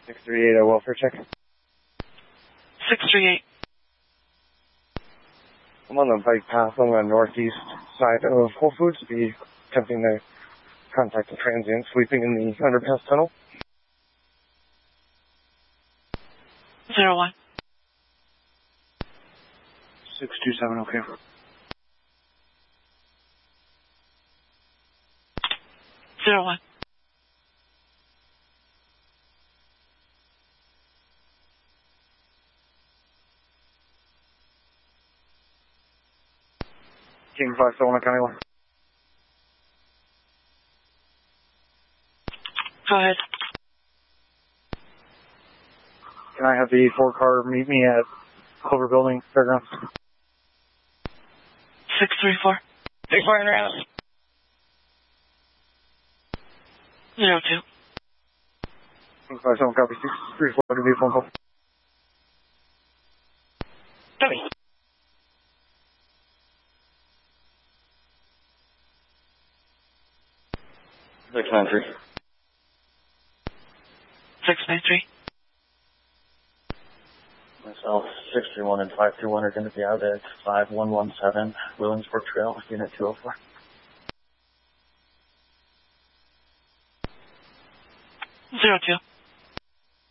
638, a welfare check. 638. I'm on the bike path on the northeast side of Whole Foods. Be attempting to contact a transient sleeping in the underpass tunnel. 01. 627, okay. 01. King 5, Solana County 1. Go ahead. Can I have the 4-car meet me at Clover Building, Fairgrounds? 634. 6-4 and around. 02. King 5, Solana copy 634, give me a phone call. Copy. Six 93. 693. Myself, 631 and 531 are going to be out at 5117 Williamsburg Trail, Unit 204. 02.